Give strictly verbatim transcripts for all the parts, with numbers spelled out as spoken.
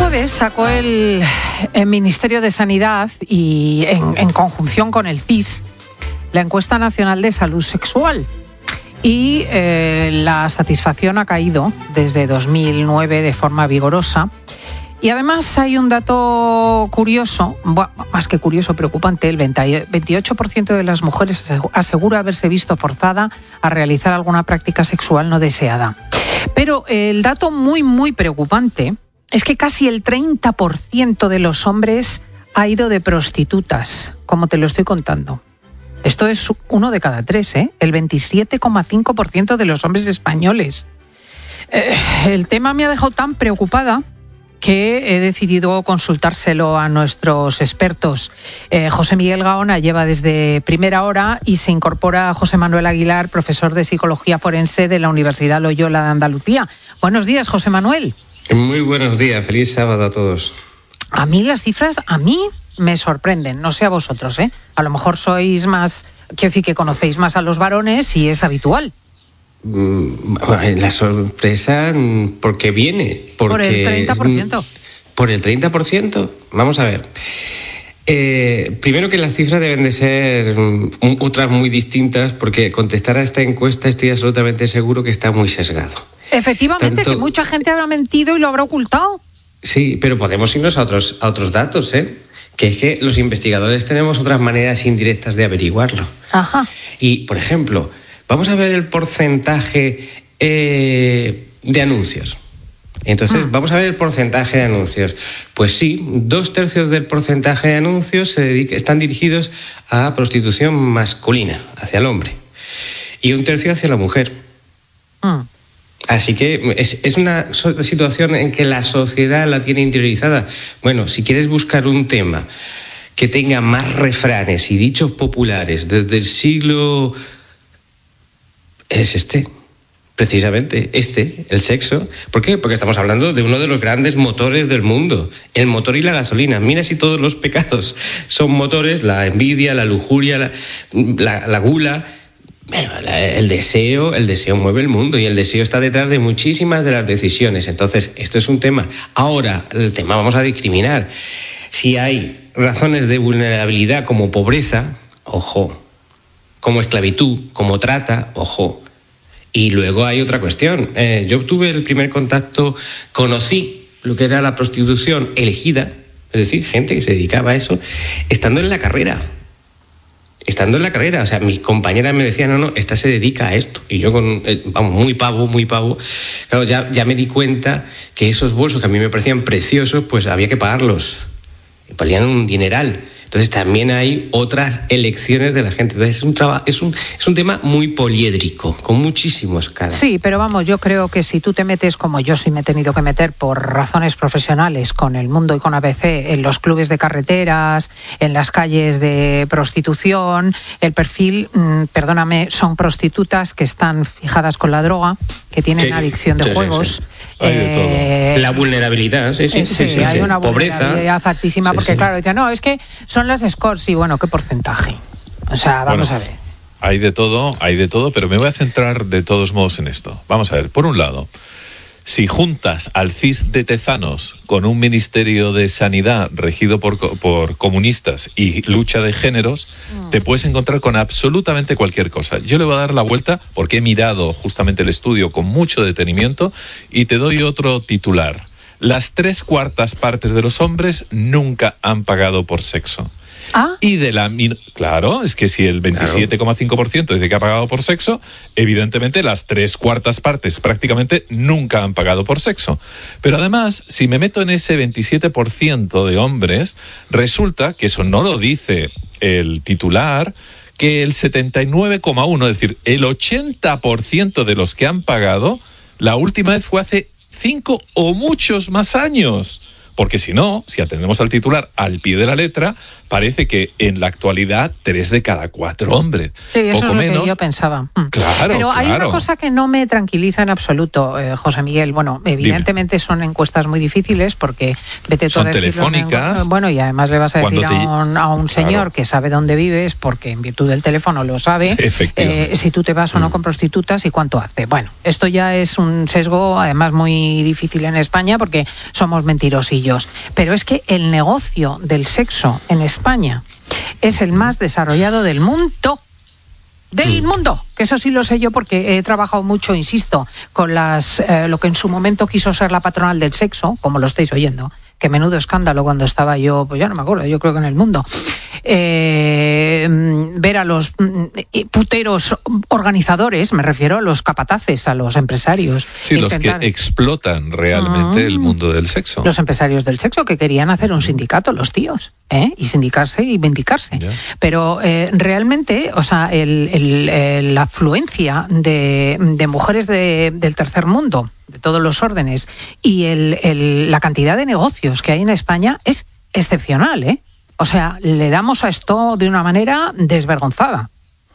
jueves sacó el, el Ministerio de Sanidad y en, en conjunción con el C I S la encuesta nacional de salud sexual. Y eh, la satisfacción ha caído desde dos mil nueve de forma vigorosa. Y además hay un dato curioso, bueno, más que curioso, preocupante. El veintiocho por ciento de las mujeres asegura haberse visto forzada a realizar alguna práctica sexual no deseada. Pero el dato muy, muy preocupante es que casi el treinta por ciento de los hombres ha ido de prostitutas, como te lo estoy contando. Esto es uno de cada tres, ¿eh? El veintisiete coma cinco por ciento de los hombres españoles. Eh, el tema me ha dejado tan preocupada que he decidido consultárselo a nuestros expertos. Eh, José Miguel Gaona lleva desde primera hora y se incorpora José Manuel Aguilar, profesor de Psicología Forense de la Universidad Loyola de Andalucía. Buenos días, José Manuel. Muy buenos días, feliz sábado a todos. A mí las cifras, a mí me sorprenden, no sé a vosotros, ¿eh? A lo mejor sois más, quiero decir que conocéis más a los varones y es habitual. La sorpresa, porque viene. Porque por el treinta por ciento. Por el treinta por ciento. Vamos a ver. Eh, primero que las cifras deben de ser um, otras muy distintas, porque contestar a esta encuesta estoy absolutamente seguro que está muy sesgado. Efectivamente, Tanto... que mucha gente habrá mentido y lo habrá ocultado. Sí, pero podemos irnos a otros, a otros datos, ¿eh? Que es que los investigadores tenemos otras maneras indirectas de averiguarlo. Ajá. Y, por ejemplo, vamos a ver el porcentaje eh, de anuncios. Entonces, ah. vamos a ver el porcentaje de anuncios. Pues sí, dos tercios del porcentaje de anuncios se dedica, están dirigidos a prostitución masculina, hacia el hombre, y un tercio hacia la mujer. Ah. Así que es, es una situación en que la sociedad la tiene interiorizada. Bueno, si quieres buscar un tema que tenga más refranes y dichos populares desde el siglo... es este, precisamente, este, el sexo. ¿Por qué? Porque estamos hablando de uno de los grandes motores del mundo, el motor y la gasolina. Mira si todos los pecados son motores, la envidia, la lujuria, la, la, la gula... Bueno, el deseo, el deseo mueve el mundo y el deseo está detrás de muchísimas de las decisiones. Entonces, esto es un tema. Ahora, el tema vamos a discriminar. Si hay razones de vulnerabilidad como pobreza, ojo, como esclavitud, como trata, ojo. Y luego hay otra cuestión. Eh, yo tuve el primer contacto, conocí lo que era la prostitución elegida, es decir, gente que se dedicaba a eso, estando en la carrera. Estando en la carrera, o sea, mis compañeras me decían, no, no, esta se dedica a esto. Y yo, con, eh, vamos, muy pavo, muy pavo, claro, ya, ya me di cuenta que esos bolsos que a mí me parecían preciosos, pues había que pagarlos. Y valían un dineral. Entonces también hay otras elecciones de la gente. Entonces es un trabajo, es un, es un tema muy poliédrico, con muchísimos caras. Sí, pero vamos, yo creo que si tú te metes, como yo sí me he tenido que meter por razones profesionales con El Mundo y con A B C, en los clubes de carreteras, en las calles de prostitución, el perfil, mmm, perdóname, son prostitutas que están fijadas con la droga, que tienen sí, adicción de sí, juegos. Sí, sí. Hay de todo. Eh, la vulnerabilidad, sí, sí, sí, sí, sí, hay sí. una vulnerabilidad pobreza altísima, sí, porque sí. claro, dicen, no, es que son las escorts, y bueno, ¿qué porcentaje? O sea, vamos bueno, a ver. Hay de todo, hay de todo, pero me voy a centrar de todos modos en esto. Vamos a ver, por un lado, si juntas al C I S de Tezanos con un Ministerio de Sanidad regido por, por comunistas y lucha de géneros, mm. te puedes encontrar con absolutamente cualquier cosa. Yo le voy a dar la vuelta porque he mirado justamente el estudio con mucho detenimiento y te doy otro titular. Las tres cuartas partes de los hombres nunca han pagado por sexo. ¿Ah? Y de la claro, es que si el veintisiete coma cinco por ciento dice que ha pagado por sexo, evidentemente las tres cuartas partes prácticamente nunca han pagado por sexo. Pero además, si me meto en ese veintisiete por ciento de hombres, resulta que eso no lo dice el titular, que el setenta y nueve coma uno por ciento, es decir, el ochenta por ciento de los que han pagado, la última vez fue hace cinco o muchos más años. Porque si no, si atendemos al titular al pie de la letra, parece que en la actualidad tres de cada cuatro hombres. Sí, eso poco es lo menos. que yo pensaba. Claro, Pero hay claro. una cosa que no me tranquiliza en absoluto, eh, José Miguel. Bueno, evidentemente Dime. son encuestas muy difíciles porque vete todo Son telefónicas. En, bueno, y además le vas a decir te... a, un, a un señor claro. que sabe dónde vives porque en virtud del teléfono lo sabe, eh, si tú te vas o no con prostitutas y cuánto hace. Bueno, esto ya es un sesgo además muy difícil en España porque somos mentirosillos. ellos. Pero es que el negocio del sexo en España es el más desarrollado del mundo. Del mundo, que eso sí lo sé yo porque he trabajado mucho, insisto, con las eh, lo que en su momento quiso ser la patronal del sexo, como lo estáis oyendo, que menudo escándalo cuando estaba yo, pues ya no me acuerdo, yo creo que en el mundo, eh, ver a los puteros organizadores, me refiero a los capataces, a los empresarios. Sí, intentar... los que explotan realmente uh-huh. el mundo del sexo. Los empresarios del sexo que querían hacer un sindicato, los tíos, ¿eh? y sindicarse y vindicarse. Yeah. Pero eh, realmente, o sea, el, el, el, la afluencia de, de mujeres de, del tercer mundo, de todos los órdenes, y el, el, la cantidad de negocios que hay en España es excepcional, ¿eh? O sea, le damos a esto de una manera desvergonzada.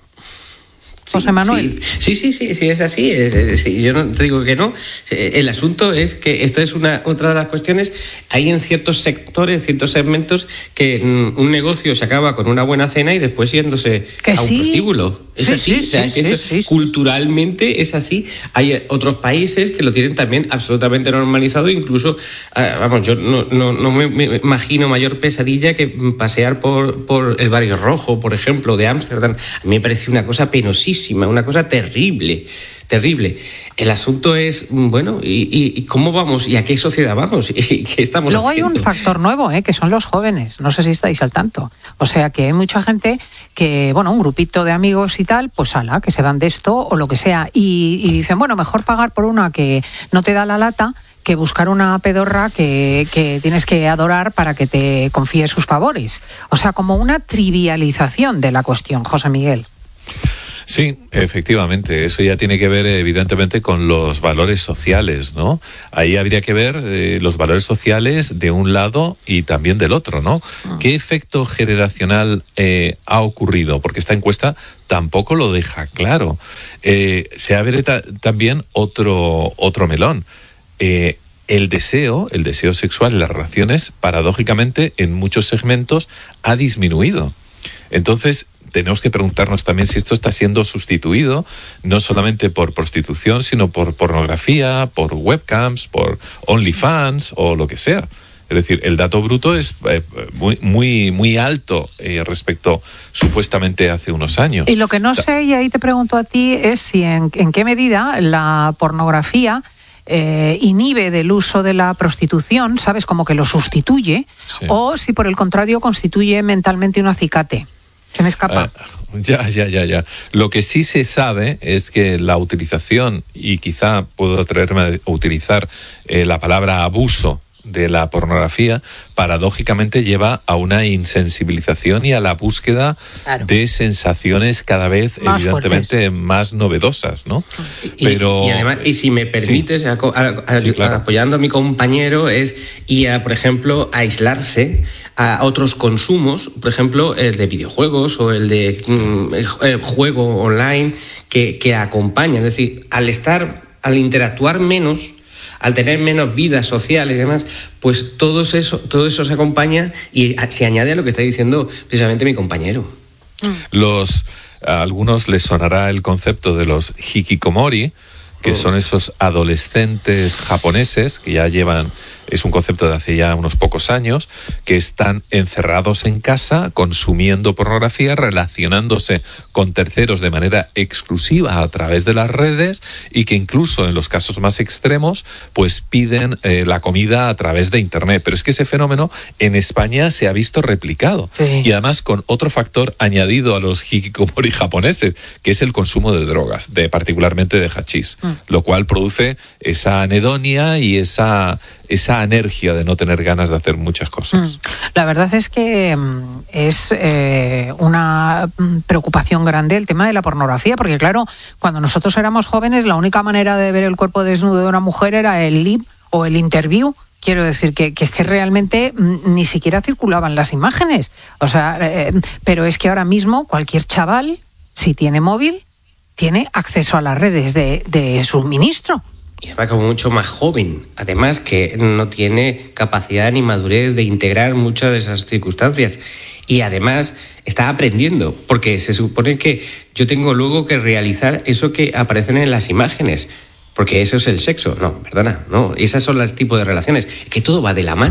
Sí, José Manuel. Sí, sí, sí, sí, es así. Es, es, sí, yo no te digo que no. El asunto es que esta es una otra de las cuestiones. Hay en ciertos sectores, ciertos segmentos, que mm, un negocio se acaba con una buena cena y después yéndose ¿Que a sí? un prostíbulo. Es sí, así. Sí, o sea, sí, eso, sí, sí, culturalmente es así. Hay otros países que lo tienen también absolutamente normalizado. Incluso, ah, vamos, yo no, no, no me, me imagino mayor pesadilla que pasear por, por el Barrio Rojo, por ejemplo, de Ámsterdam. A mí me parece una cosa penosísima. Una cosa terrible, terrible. El asunto es, bueno, ¿y, y, y cómo vamos? ¿Y a qué sociedad vamos? ¿Y qué estamos Luego haciendo? Hay un factor nuevo, ¿eh? que son los jóvenes. No sé si estáis al tanto. O sea, que hay mucha gente que, bueno, un grupito de amigos y tal, pues ala, que se van de esto o lo que sea. Y, y dicen, bueno, mejor pagar por una que no te da la lata que buscar una pedorra que, que tienes que adorar para que te confíe sus favores. O sea, como una trivialización de la cuestión, José Miguel. Sí, efectivamente, eso ya tiene que ver evidentemente con los valores sociales, ¿no? Ahí habría que ver eh, los valores sociales de un lado y también del otro, ¿no? Ah. ¿Qué efecto generacional eh, ha ocurrido? Porque esta encuesta tampoco lo deja claro. Eh, se abre ta- también otro, otro melón. Eh, el deseo, el deseo sexual en las relaciones, paradójicamente, en muchos segmentos ha disminuido. Entonces, tenemos que preguntarnos también si esto está siendo sustituido no solamente por prostitución, sino por pornografía, por webcams, por OnlyFans o lo que sea. Es decir, el dato bruto es eh, muy, muy, muy alto eh, respecto supuestamente hace unos años. Y lo que no sé, y ahí te pregunto a ti, es si en, en qué medida la pornografía Eh, inhibe del uso de la prostitución, ¿sabes? Como que lo sustituye, sí. O si por el contrario constituye mentalmente un acicate. Se me escapa. Uh, ya, ya, ya, ya. Lo que sí se sabe es que la utilización, y quizá puedo atreverme a utilizar eh, la palabra abuso de la pornografía, paradójicamente lleva a una insensibilización y a la búsqueda claro. de sensaciones cada vez más evidentemente fuertes. Más novedosas, ¿no? Y, Pero, y además, y si me permites, sí. a, a, a, sí, claro. apoyando a mi compañero, es y a, por ejemplo, aislarse a otros consumos, por ejemplo, el de videojuegos o el de sí. mm, el, el juego online que, que acompañan. Es decir, al estar, al interactuar menos, al tener menos vida social y demás, pues todo eso, todo eso se acompaña y se añade a lo que está diciendo precisamente mi compañero. Los, a algunos les sonará el concepto de los hikikomori, que oh. son esos adolescentes japoneses que ya llevan, es un concepto de hace ya unos pocos años, que están encerrados en casa consumiendo pornografía, relacionándose con terceros de manera exclusiva a través de las redes y que incluso en los casos más extremos pues piden eh, la comida a través de internet. Pero es que ese fenómeno en España se ha visto replicado sí. y además con otro factor añadido a los hikikomori japoneses, que es el consumo de drogas, de particularmente de hachís, mm. lo cual produce esa anedonia y esa esa energía de no tener ganas de hacer muchas cosas. La verdad es que es eh, una preocupación grande el tema de la pornografía, porque claro, cuando nosotros éramos jóvenes la única manera de ver el cuerpo desnudo de una mujer era el lip o el interview. Quiero decir que, que es que realmente ni siquiera circulaban las imágenes. O sea, eh, pero es que ahora mismo cualquier chaval, si tiene móvil, tiene acceso a las redes de, de suministro. Y va como mucho más joven, además que no tiene capacidad ni madurez de integrar muchas de esas circunstancias. Y además está aprendiendo, porque se supone que yo tengo luego que realizar eso que aparecen en las imágenes, porque eso es el sexo. No, perdona, no, esas son los tipos de relaciones, que todo va de la mano.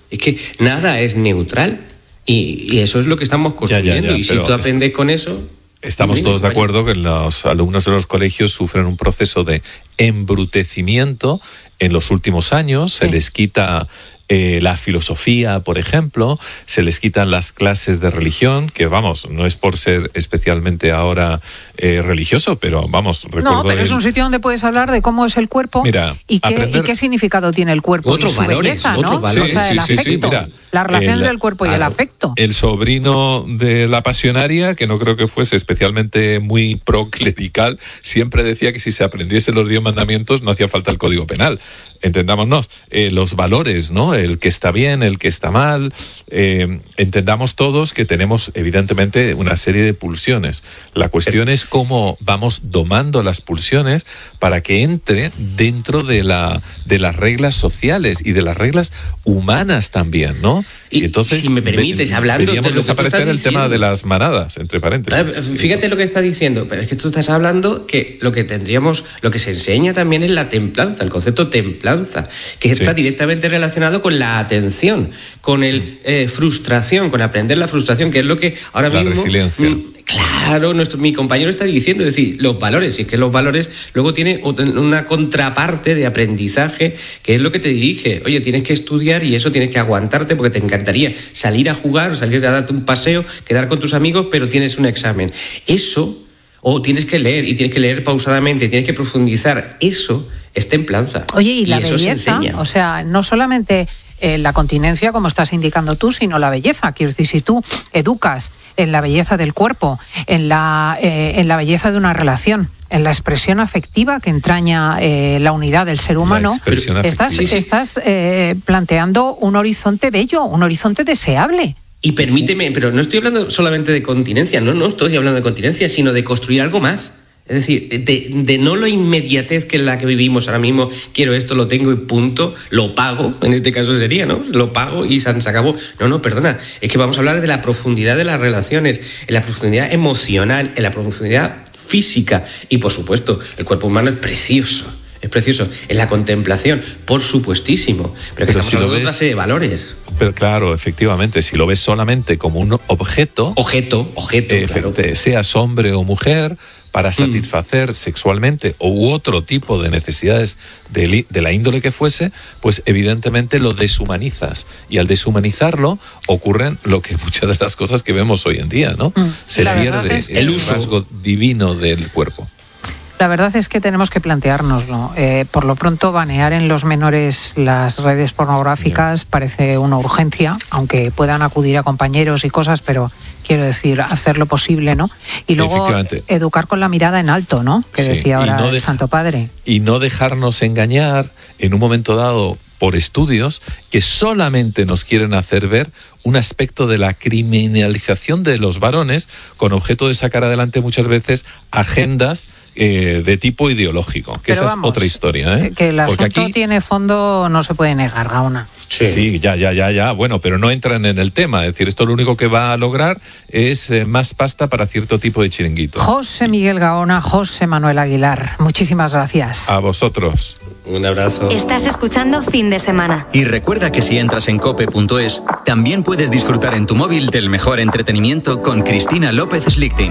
Es que nada es neutral y, y eso es lo que estamos construyendo. Ya, ya, ya, y si tú aprendes con eso... Estamos todos de acuerdo que los alumnos de los colegios sufren un proceso de embrutecimiento en los últimos años, se sí. les quita eh, la filosofía, por ejemplo, se les quitan las clases de religión, que vamos, no es por ser especialmente ahora eh, religioso, pero vamos, recuerdo... No, pero el... es un sitio donde puedes hablar de cómo es el cuerpo. Mira, y, qué, aprender... y qué significado tiene el cuerpo otros y su valores, belleza, ¿no? otros valores. O sea, el sí, sí, afecto, sí, mira, la relación el, entre el cuerpo y claro, el afecto. El sobrino de la pasionaria, que no creo que fuese especialmente muy proclerical, siempre decía que si se aprendiese los diez mandamientos no hacía falta el Código Penal. Entendámonos, eh, los valores, ¿no? El que está bien, el que está mal, eh, entendamos todos que tenemos evidentemente una serie de pulsiones. La cuestión es cómo vamos domando las pulsiones para que entre dentro de la de las reglas sociales y de las reglas humanas también, ¿no? Y, y entonces, si me permites, ve, hablando de lo que desaparecer el diciendo, tema de las manadas, entre paréntesis. Fíjate eso. Lo que está diciendo, pero es que tú estás hablando que lo que tendríamos, lo que se enseña también es la templanza, el concepto templanza, que está sí. directamente relacionado con la atención, con el eh, frustración, con aprender la frustración, que es lo que ahora la mismo... resiliencia. Mm, Claro, nuestro, mi compañero está diciendo, es decir, los valores, y es que los valores luego tienen una contraparte de aprendizaje, que es lo que te dirige. Oye, tienes que estudiar y eso tienes que aguantarte porque te encantaría salir a jugar, salir a darte un paseo, quedar con tus amigos, pero tienes un examen. Eso, o tienes que leer, y tienes que leer pausadamente, tienes que profundizar, eso es templanza. Oye, y, y la eso belleza, o sea, no solamente... Eh, la continencia, como estás indicando tú, sino la belleza. Quiero decir, si tú educas en la belleza del cuerpo, en la, eh, en la belleza de una relación, en la expresión afectiva que entraña eh, la unidad del ser humano, estás, sí, sí. estás eh, planteando un horizonte bello, un horizonte deseable. Y permíteme, pero no estoy hablando solamente de continencia, no, no estoy hablando de continencia, sino de construir algo más. Es decir, de, de no la inmediatez que es la que vivimos ahora mismo, quiero esto, lo tengo y punto, lo pago, en este caso sería, ¿no? Lo pago y se acabó. No, no, perdona, es que vamos a hablar de la profundidad de las relaciones, en la profundidad emocional, en la profundidad física y, por supuesto, el cuerpo humano es precioso, es precioso, en la contemplación, por supuestísimo, pero que pero estamos si hablando ves, de otra serie de valores. Pero claro, efectivamente, si lo ves solamente como un objeto... Objeto, objeto, eh, claro. Seas hombre o mujer... para satisfacer mm. sexualmente u otro tipo de necesidades de, de la índole que fuese, pues evidentemente lo deshumanizas. Y al deshumanizarlo ocurren lo que muchas de las cosas que vemos hoy en día, ¿no? Mm. Se la pierde es el uso. rasgo divino del cuerpo. La verdad es que tenemos que planteárnoslo. Eh, por lo pronto, banear en los menores las redes pornográficas yeah. parece una urgencia, aunque puedan acudir a compañeros y cosas, pero quiero decir, hacer lo posible, ¿no? Y luego educar con la mirada en alto, ¿no? Que sí, decía ahora no el Santo Padre. Y no dejarnos engañar en un momento dado por estudios que solamente nos quieren hacer ver un aspecto de la criminalización de los varones con objeto de sacar adelante muchas veces agendas eh, de tipo ideológico, que Pero esa vamos, es otra historia. ¿eh? Que el asunto Porque aquí tiene fondo, no se puede negar, Gaona. Sí. sí, ya, ya, ya, ya. Bueno, pero no entran en el tema. Es decir, esto lo único que va a lograr es eh, más pasta para cierto tipo de chiringuitos. José Miguel Gaona, José Manuel Aguilar, muchísimas gracias. A vosotros. Un abrazo. Estás escuchando Fin de Semana. Y recuerda que si entras en cope punto es, también puedes disfrutar en tu móvil del mejor entretenimiento con Cristina López Slichting.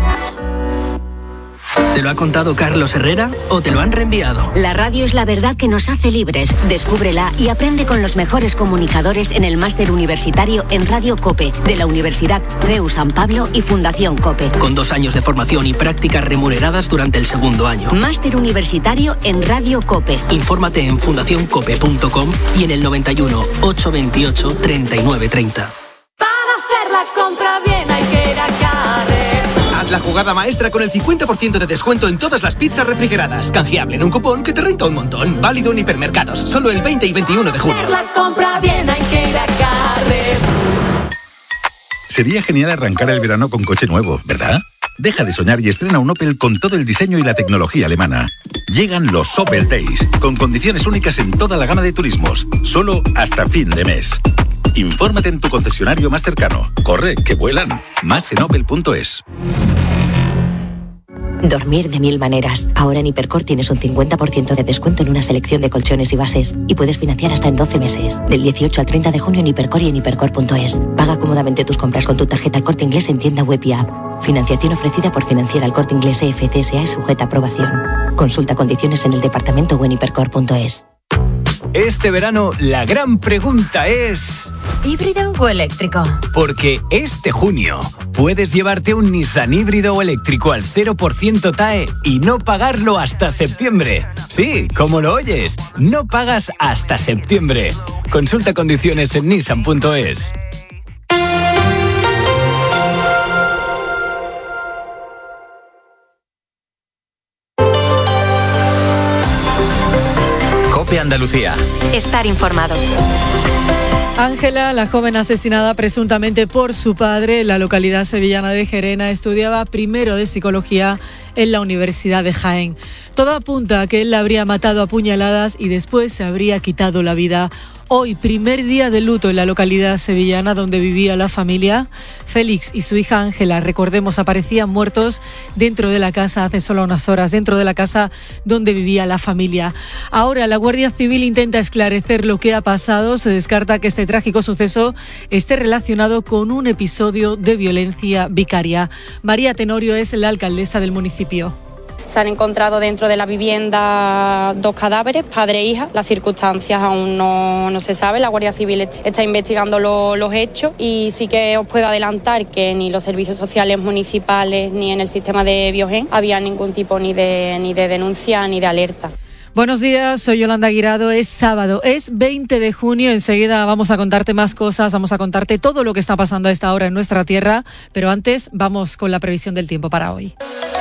¿Te lo ha contado Carlos Herrera o te lo han reenviado? La radio es la verdad que nos hace libres. Descúbrela y aprende con los mejores comunicadores en el máster universitario en Radio COPE de la Universidad C E U San Pablo y Fundación COPE. Con dos años de formación y prácticas remuneradas durante el segundo año. Máster universitario en Radio COPE. Infórmate en fundación cope punto com y en el noventa y uno, ochocientos veintiocho, treinta y nueve treinta. Para hacer la compra bien hay que ir a Carrer. Haz la jugada maestra con el cincuenta por ciento de descuento en todas las pizzas refrigeradas. Canjeable en un cupón que te renta un montón. Válido en hipermercados. Solo el veinte y veintiuno de junio. Hacer la compra bien hay que ir a Carrer. Sería genial arrancar el verano con coche nuevo, ¿verdad? Deja de soñar y estrena un Opel con todo el diseño y la tecnología alemana. Llegan los Opel Days, con condiciones únicas en toda la gama de turismos, solo hasta fin de mes. Infórmate en tu concesionario más cercano. Corre, que vuelan. Más en opel punto es. Dormir de mil maneras. Ahora en Hipercor tienes un cincuenta por ciento de descuento en una selección de colchones y bases. Y puedes financiar hasta en doce meses. Del dieciocho al treinta de junio en Hipercor y en hipercor punto es. Paga cómodamente tus compras con tu tarjeta El Corte Inglés en tienda web y app. Financiación ofrecida por Financiera El Corte Inglés E F C S A y sujeta a aprobación. Consulta condiciones en el departamento o en hipercor punto es. Este verano la gran pregunta es... ¿híbrido o eléctrico? Porque este junio puedes llevarte un Nissan híbrido o eléctrico al cero por ciento T A E y no pagarlo hasta septiembre. Sí, como lo oyes, no pagas hasta septiembre. Consulta condiciones en nissan punto es. COPE Andalucía. Estar informado. Ángela, la joven asesinada presuntamente por su padre en la localidad sevillana de Gerena, estudiaba primero de psicología en la Universidad de Jaén. Todo apunta a que él la habría matado a puñaladas y después se habría quitado la vida. Hoy, primer día de luto en la localidad sevillana donde vivía la familia. Félix y su hija Ángela, recordemos, aparecían muertos dentro de la casa hace solo unas horas, dentro de la casa donde vivía la familia. Ahora la Guardia Civil intenta esclarecer lo que ha pasado. Se descarta que este trágico suceso esté relacionado con un episodio de violencia vicaria. María Tenorio es la alcaldesa del municipio. Se han encontrado dentro de la vivienda dos cadáveres, padre e hija. Las circunstancias aún no, no se sabe. La Guardia Civil está investigando lo, los hechos y sí que os puedo adelantar que ni los servicios sociales municipales ni en el sistema de Biogen había ningún tipo ni de, ni de denuncia ni de alerta. Buenos días, soy Yolanda Guirado. Es sábado, es veinte de junio. Enseguida vamos a contarte más cosas, vamos a contarte todo lo que está pasando a esta hora en nuestra tierra. Pero antes vamos con la previsión del tiempo para hoy.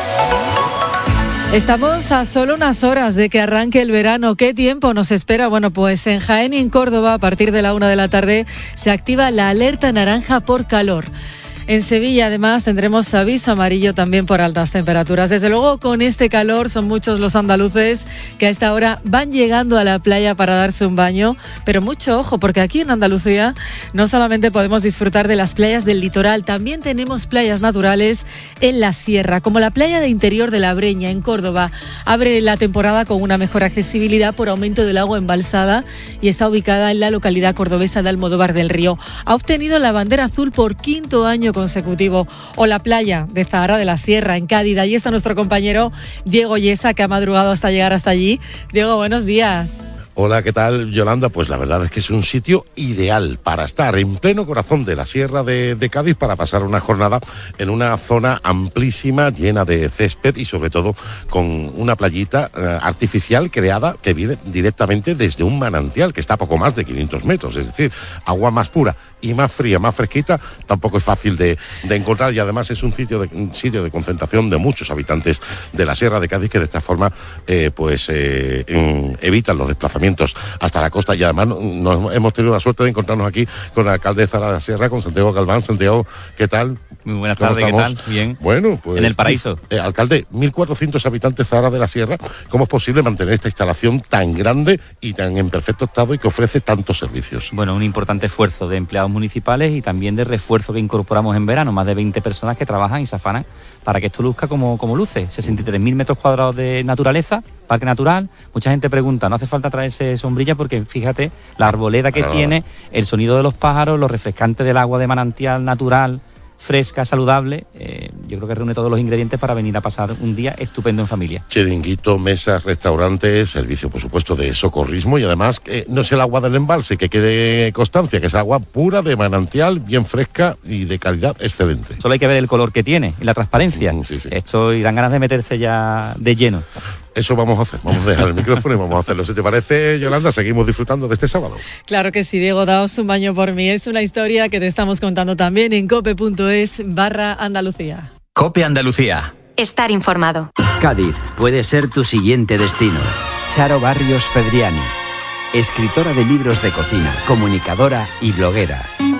Estamos a solo unas horas de que arranque el verano. ¿Qué tiempo nos espera? Bueno, pues en Jaén y en Córdoba, a partir de la una de la tarde, se activa la alerta naranja por calor. En Sevilla, además, tendremos aviso amarillo también por altas temperaturas. Desde luego, con este calor son muchos los andaluces que a esta hora van llegando a la playa para darse un baño. Pero mucho ojo, porque aquí en Andalucía no solamente podemos disfrutar de las playas del litoral, también tenemos playas naturales en la sierra, como la playa de Interior de la Breña, en Córdoba. Abre la temporada con una mejor accesibilidad por aumento del agua embalsada y está ubicada en la localidad cordobesa de Almodóvar del Río. Ha obtenido la bandera azul por quinto año consecutivo. O la playa de Zahara de la Sierra, en Cádiz. Ahí está nuestro compañero Diego Yesa, que ha madrugado hasta llegar hasta allí. Diego, buenos días. Hola, ¿qué tal, Yolanda? Pues la verdad es que es un sitio ideal para estar en pleno corazón de la Sierra de, de Cádiz para pasar una jornada en una zona amplísima, llena de césped y sobre todo con una playita eh, artificial creada que viene directamente desde un manantial que está a poco más de quinientos metros, es decir, agua más pura y más fría, más fresquita, tampoco es fácil de, de encontrar y además es un sitio de, un sitio de concentración de muchos habitantes de la Sierra de Cádiz que de esta forma eh, pues eh, en, evitan los desplazamientos hasta la costa y además nos hemos tenido la suerte de encontrarnos aquí con la alcaldesa de la Sierra, con Santiago Galván. Santiago, ¿qué tal? Muy buenas tardes, ¿qué tal? Bien. Bueno, pues... En el paraíso. Eh, alcalde, mil cuatrocientos habitantes Zahara de la Sierra, ¿cómo es posible mantener esta instalación tan grande y tan en perfecto estado y que ofrece tantos servicios? Bueno, un importante esfuerzo de empleados municipales y también de refuerzo que incorporamos en verano, más de veinte personas que trabajan y se afanan para que esto luzca como, como luce. sesenta y tres mil metros cuadrados de naturaleza, parque natural. Mucha gente pregunta, no hace falta traerse sombrilla porque fíjate la arboleda que claro. tiene, el sonido de los pájaros, lo refrescante del agua de manantial natural, fresca, saludable. Eh, yo creo que reúne todos los ingredientes para venir a pasar un día estupendo en familia. Chiringuito, mesas, restaurantes, servicio por supuesto de socorrismo y además eh, no es el agua del embalse, que quede constancia, que es agua pura de manantial, bien fresca y de calidad excelente. Solo hay que ver el color que tiene y la transparencia. Mm, sí, sí. Esto y dan ganas de meterse ya de lleno. Eso vamos a hacer, vamos a dejar el micrófono y vamos a hacerlo. Si te parece, Yolanda, seguimos disfrutando de este sábado. Claro que sí, Diego, daos un baño por mí. Es una historia que te estamos contando también en cope.es barra Andalucía. COPE Andalucía. Estar informado. Cádiz puede ser tu siguiente destino. Charo Barrios Fedriani, escritora de libros de cocina, comunicadora y bloguera.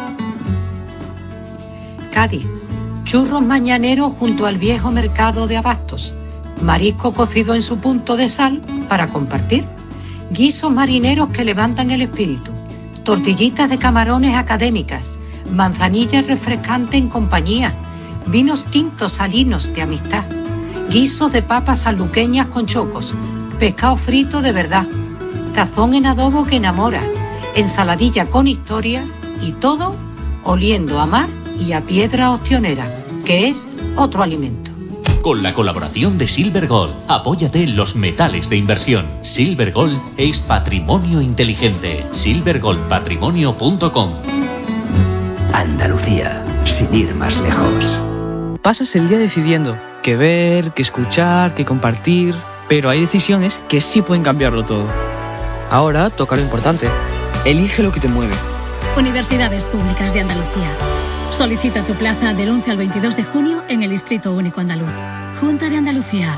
Cádiz, churros mañaneros junto al viejo mercado de abastos. Marisco cocido en su punto de sal para compartir, guisos marineros que levantan el espíritu, tortillitas de camarones académicas, manzanilla refrescante en compañía, vinos tintos salinos de amistad, guisos de papas sanluqueñas con chocos, pescado frito de verdad, cazón en adobo que enamora, ensaladilla con historia y todo oliendo a mar y a piedra ostionera, que es otro alimento. Con la colaboración de Silver Gold, apóyate en los metales de inversión. Silver Gold es patrimonio inteligente. silver gold patrimonio punto com. Andalucía, sin ir más lejos. Pasas el día decidiendo qué ver, qué escuchar, qué compartir, pero hay decisiones que sí pueden cambiarlo todo. Ahora toca lo importante. Elige lo que te mueve. Universidades Públicas de Andalucía. Solicita tu plaza del once al veintidós de junio en el Distrito Único Andaluz. Junta de Andalucía.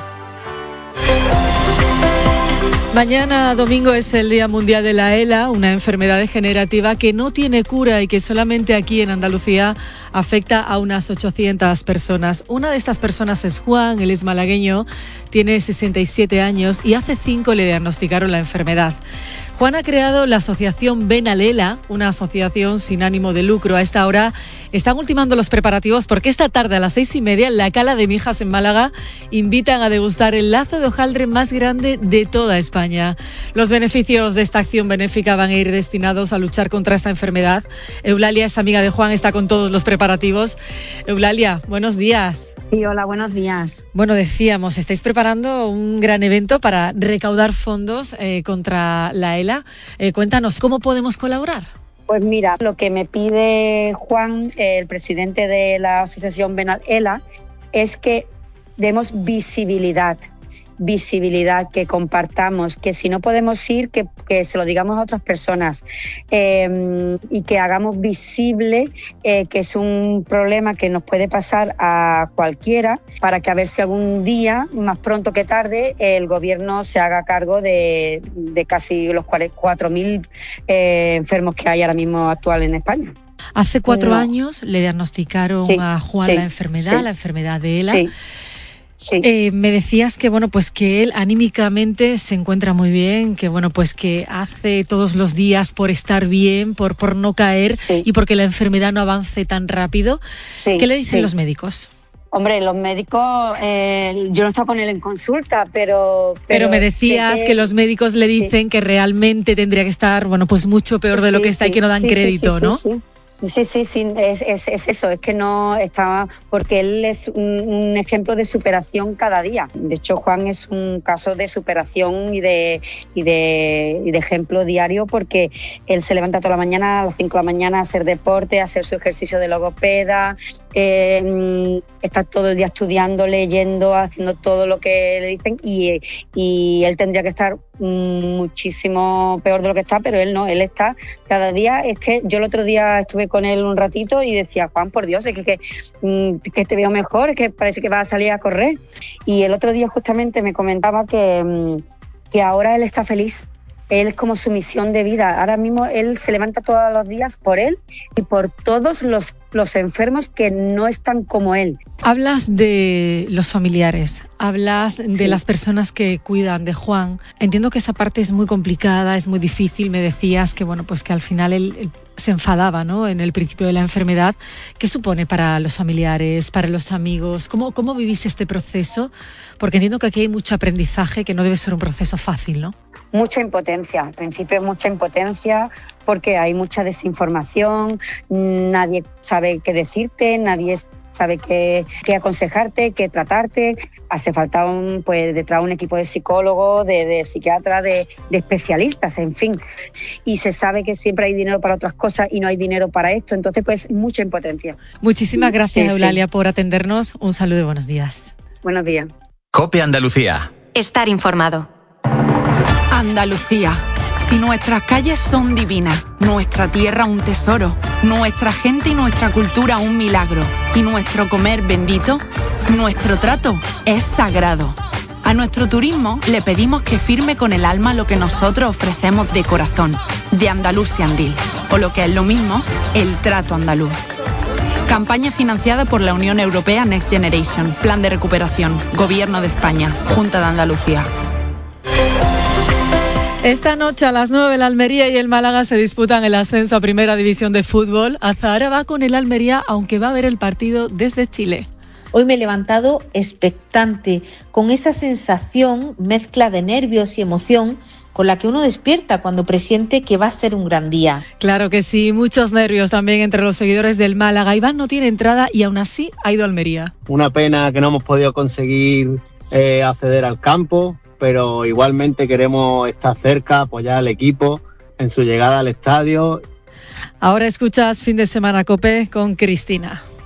Mañana domingo es el Día Mundial de la ELA, una enfermedad degenerativa que no tiene cura y que solamente aquí en Andalucía afecta a unas ochocientas personas. Una de estas personas es Juan, él es malagueño, tiene sesenta y siete años y hace cinco le diagnosticaron la enfermedad. Juan ha creado la asociación Ven al ELA, una asociación sin ánimo de lucro. A esta hora están ultimando los preparativos porque esta tarde a las seis y media en la Cala de Mijas en Málaga invitan a degustar el lazo de hojaldre más grande de toda España. Los beneficios de esta acción benéfica van a ir destinados a luchar contra esta enfermedad. Eulalia es amiga de Juan, está con todos los preparativos. Eulalia, buenos días. Sí, hola, buenos días. Bueno, decíamos, estáis preparando un gran evento para recaudar fondos eh, contra la ELA. Eh, cuéntanos, ¿cómo podemos colaborar? Pues mira, lo que me pide Juan, el presidente de la asociación Ven al ELA, es que demos visibilidad, visibilidad, que compartamos, que si no podemos ir, que, que se lo digamos a otras personas eh, y que hagamos visible eh, que es un problema que nos puede pasar a cualquiera, para que a ver si algún día, más pronto que tarde, el gobierno se haga cargo de, de casi los cuatro mil eh, enfermos que hay ahora mismo actual en España. Hace cuatro no. años le diagnosticaron sí, a Juan sí, la enfermedad, sí, la enfermedad de ELA. Sí. Sí. Eh, me decías que bueno, pues que él anímicamente se encuentra muy bien, que bueno, pues que hace todos los días por estar bien, por, por no caer sí. y porque la enfermedad no avance tan rápido. Sí, ¿Qué le dicen sí. los médicos? Hombre, los médicos, eh, yo no he estado con él en consulta, pero... Pero, pero me decías que, que los médicos le dicen sí. que realmente tendría que estar, bueno, pues mucho peor de lo que está sí, y que no dan sí, crédito, sí, sí, ¿no? Sí, sí. Sí, sí, sí, es, es, es eso, es que no está, porque él es un, un ejemplo de superación cada día. De hecho, Juan es un caso de superación y de, y de, y de ejemplo diario, porque él se levanta toda la mañana, a las cinco de la mañana, a hacer deporte, a hacer su ejercicio de logopeda, eh, está todo el día estudiando, leyendo, haciendo todo lo que le dicen, y, y él tendría que estar muchísimo peor de lo que está, pero él no, él está cada día. Es que yo el otro día estuve con él un ratito y decía, Juan, por Dios, es que, que, que te veo mejor, es que parece que vas a salir a correr. Y el otro día justamente me comentaba que, que ahora él está feliz. Él es como su misión de vida. Ahora mismo él se levanta todos los días por él y por todos los, los enfermos que no están como él. Hablas de los familiares, hablas sí. de las personas que cuidan de Juan. Entiendo que esa parte es muy complicada, es muy difícil. Me decías que bueno, pues que al final él, él se enfadaba, ¿no? En el principio de la enfermedad. ¿Qué supone para los familiares, para los amigos? ¿Cómo, cómo vivís este proceso? Porque entiendo que aquí hay mucho aprendizaje, que no debe ser un proceso fácil, ¿no? Mucha impotencia, al principio mucha impotencia porque hay mucha desinformación, nadie sabe qué decirte, nadie sabe qué, qué aconsejarte, qué tratarte. Hace falta un, pues, detrás un equipo de psicólogos, de, de psiquiatras, de, de especialistas, en fin. Y se sabe que siempre hay dinero para otras cosas y no hay dinero para esto, entonces pues mucha impotencia. Muchísimas gracias, sí, Eulalia, sí. por atendernos. Un saludo y buenos días. Buenos días. COPE Andalucía. Estar informado. Andalucía. Si nuestras calles son divinas, nuestra tierra un tesoro, nuestra gente y nuestra cultura un milagro, y nuestro comer bendito, nuestro trato es sagrado. A nuestro turismo le pedimos que firme con el alma lo que nosotros ofrecemos de corazón, de Andalucía Andil, o lo que es lo mismo, el trato andaluz. Campaña financiada por la Unión Europea Next Generation, Plan de Recuperación, Gobierno de España, Junta de Andalucía. Esta noche a las nueve el Almería y el Málaga se disputan el ascenso a Primera División de Fútbol. Azahara va con el Almería, aunque va a ver el partido desde Chile. Hoy me he levantado expectante, con esa sensación, mezcla de nervios y emoción, con la que uno despierta cuando presiente que va a ser un gran día. Claro que sí, muchos nervios también entre los seguidores del Málaga. Iván no tiene entrada y aún así ha ido a Almería. Una pena que no hemos podido conseguir eh, acceder al campo, pero igualmente queremos estar cerca, apoyar al equipo en su llegada al estadio. Ahora escuchas Fin de Semana COPE con Cristina.